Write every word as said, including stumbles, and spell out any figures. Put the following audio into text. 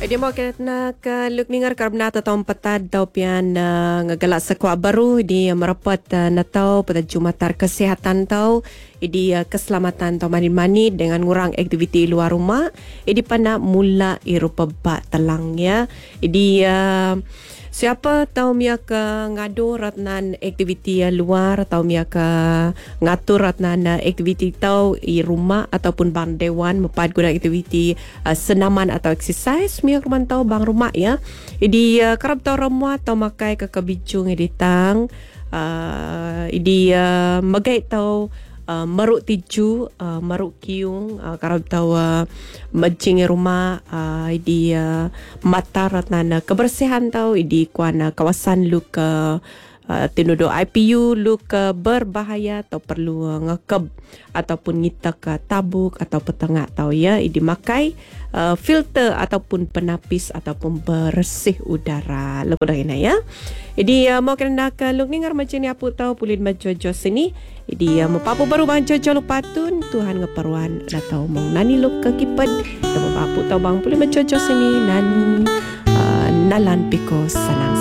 Dia mau kena ke luk ningar karena tahu petad tahu pian uh, ngagalak sekwa baru di uh, merapat uh, natau pada Jumatar kesehatan tahu di uh, keselamatan tahu mani-mani dengan ngurang aktiviti luar rumah. Idi pana mula irupa ba telang ya. Idi uh, siapa tahu mia ke ngadu ratnan aktiviti luar atau mia ke ngatur ratnan aktiviti tahu i rumah ataupun bang dewan mepad guna aktiviti uh, senaman atau exercise mia keman tahu bang rumah ya. Jadi uh, kerap tahu rumah atau makai ke kebijung editang uh, idi uh, magai tahu Uh, maruk tiju, uh, maruk kiung, uh, karab tahu uh, mencing rumah, uh, di uh, mata ratna kebersihan tahu, di kuana kawasan luk uh, uh, tinudo I P U luk uh, berbahaya atau perlu uh, ngekeb ataupun ngitak uh, tabuk atau petengah tahu ya, idi makai uh, filter ataupun penapis ataupun bersih udara luk dah ini ya. Jadi uh, mau kena ke luk ningar macam ni apa tahu pulin majojo sini. Jadi uh, mepapu baru bang jojo lupatun Tuhan ngeperwan atau mong nani luk ke kipad temu papu tahu bang pulin majojo sini nani uh, nalan piko senang